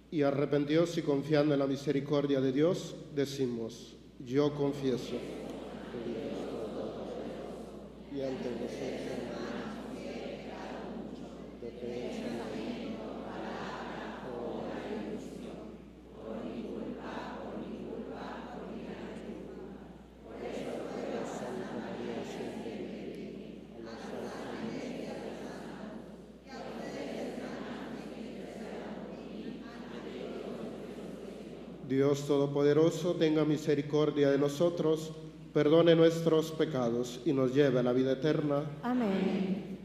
Y arrepentidos y confiando en la misericordia de Dios, decimos: yo confieso. Y ante vosotros, de pensamiento, palabra, obra y omisión, por mi culpa, por mi gratitud. Por eso ruego, Santa María, siempre Virgen, a los ángeles y a los santos, y a ustedes, hermanas, que intercedan por mí ante Dios. Dios Todopoderoso, tenga misericordia de nosotros, perdone nuestros pecados y nos lleve a la vida eterna. Amén.